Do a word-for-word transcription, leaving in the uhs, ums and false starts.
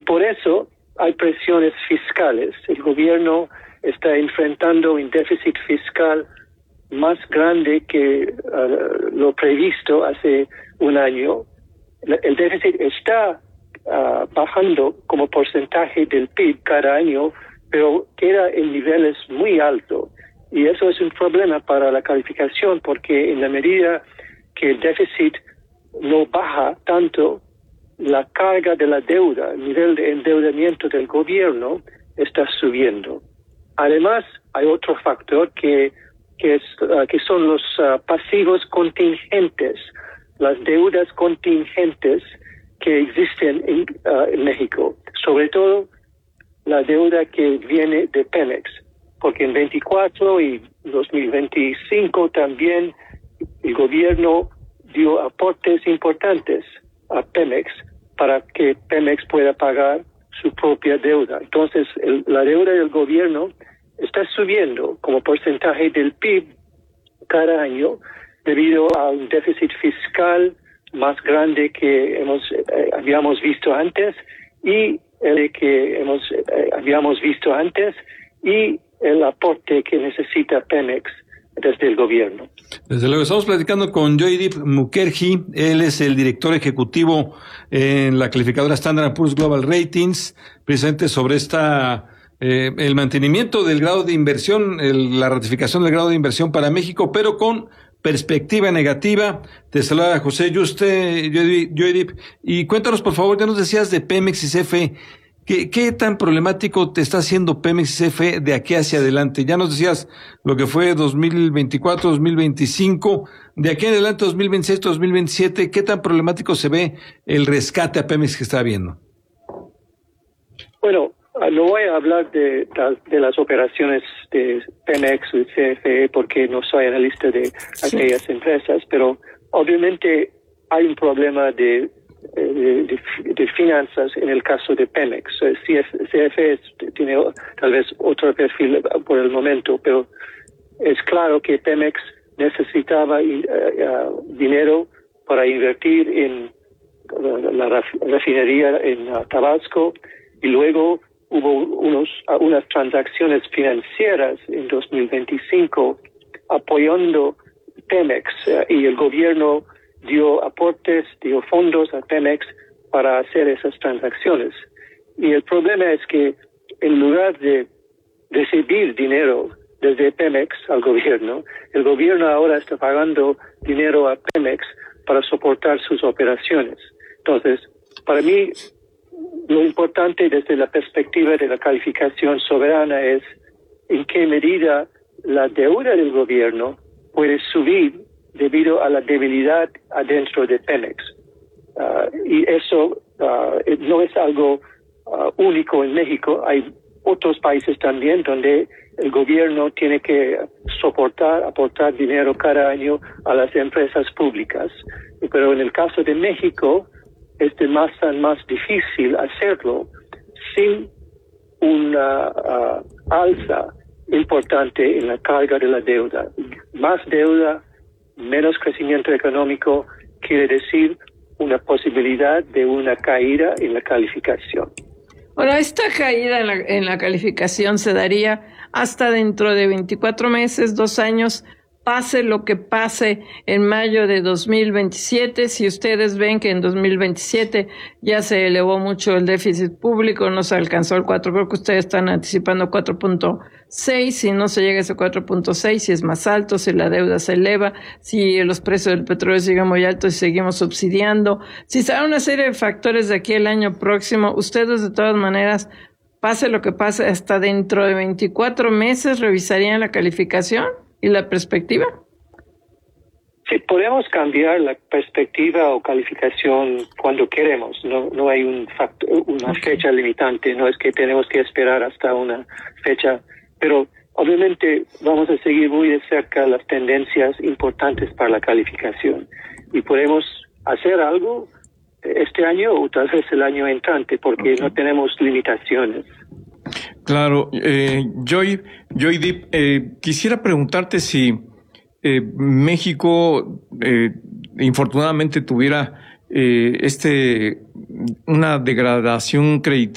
por eso hay presiones fiscales. El gobierno está enfrentando un déficit fiscal más grande que uh, lo previsto hace un año. El déficit está uh, bajando como porcentaje del P I B cada año, pero queda en niveles muy altos. Y eso es un problema para la calificación, porque en la medida que el déficit no baja tanto, la carga de la deuda, el nivel de endeudamiento del gobierno está subiendo. Además, hay otro factor que, que, es, uh, que son los uh, pasivos contingentes, las deudas contingentes que existen en, uh, en México, sobre todo la deuda que viene de Pemex, porque en veinticuatro y dos mil veinticinco también el gobierno dio aportes importantes a Pemex para que Pemex pueda pagar su propia deuda. Entonces, el, la deuda del gobierno está subiendo como porcentaje del P I B cada año debido a un déficit fiscal más grande que hemos eh, habíamos visto antes y el que hemos eh, habíamos visto antes y el aporte que necesita Pemex desde el gobierno. Desde luego, estamos platicando con Joydeep Mukherjee. Él es el director ejecutivo en la calificadora Standard and Poor's Global Ratings, precisamente sobre esta eh, el mantenimiento del grado de inversión, el, la ratificación del grado de inversión para México, pero con perspectiva negativa. Te saluda José Yuste, Joydeep, y cuéntanos, por favor, ya nos decías de Pemex y C F E. ¿Qué, ¿Qué tan problemático te está haciendo Pemex y C F E de aquí hacia adelante? Ya nos decías lo que fue dos mil veinticuatro, dos mil veinticinco, de aquí en adelante dos mil veintiséis, dos mil veintisiete, ¿qué tan problemático se ve el rescate a Pemex que está habiendo? Bueno, no voy a hablar de, de las operaciones de Pemex y C F E porque no soy analista de aquellas sí. empresas, pero obviamente hay un problema de De, de, de finanzas en el caso de Pemex. C F E tiene tal vez otro perfil por el momento, pero es claro que Pemex necesitaba uh, uh, dinero para invertir en uh, la refinería en uh, Tabasco, y luego hubo unos, uh, unas transacciones financieras en dos mil veinticinco apoyando Pemex uh, y el gobierno dio aportes, dio fondos a Pemex para hacer esas transacciones. Y el problema es que en lugar de recibir dinero desde Pemex al gobierno, el gobierno ahora está pagando dinero a Pemex para soportar sus operaciones. Entonces, para mí, lo importante desde la perspectiva de la calificación soberana es en qué medida la deuda del gobierno puede subir debido a la debilidad adentro de Pemex. Uh, y eso uh, no es algo uh, único en México. Hay otros países también donde el gobierno tiene que soportar, aportar dinero cada año a las empresas públicas. Pero en el caso de México es de más en más difícil hacerlo sin una uh, alza importante en la carga de la deuda. Más deuda, menos crecimiento económico, quiere decir una posibilidad de una caída en la calificación. Bueno, esta caída en la, en la calificación se daría hasta dentro de veinticuatro meses, dos años, pase lo que pase en mayo de dos mil veintisiete. Si ustedes ven que en dos mil veintisiete ya se elevó mucho el déficit público, no se alcanzó el cuatro, creo que ustedes están anticipando cuatro punto seis, si no se llega a ese cuatro punto seis, si es más alto, si la deuda se eleva, si los precios del petróleo siguen muy altos y seguimos subsidiando, si sale una serie de factores de aquí el año próximo, ustedes de todas maneras, pase lo que pase, hasta dentro de veinticuatro meses revisarían la calificación y la perspectiva. Sí, podemos cambiar la perspectiva o calificación cuando queremos. No, no hay un factor, una okay. fecha limitante. No es que tenemos que esperar hasta una fecha, pero obviamente vamos a seguir muy de cerca las tendencias importantes para la calificación y podemos hacer algo este año o tal vez el año entrante porque okay. no tenemos limitaciones. Claro, eh, Joy, Joydeep, eh, quisiera preguntarte si eh, México, eh, infortunadamente tuviera eh, este una degradación crediticia